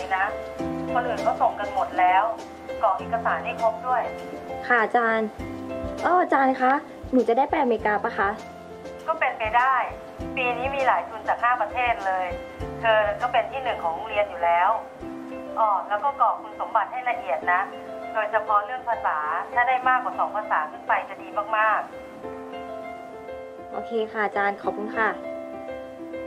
นะ คนอื่นก็ส่งกันหมดแล้วกรอกเอกสารให้ครบด้วยค่ะอาจารย์อาจารย์คะหนูจะได้ไปอเมริกาปะคะก็เป็นไปได้ปีนี้มีหลายทุนจาก5 ประเทศเลยเธอก็เป็นที่1ของโรงเรียนอยู่แล้วแล้วก็กรอกคุณสมบัติให้ละเอียดนะโดยเฉพาะเรื่องภาษาถ้าได้มากกว่า2 ภาษาขึ้นไปจะดีมากๆโอเคค่ะอาจารย์ขอบคุณค่ะ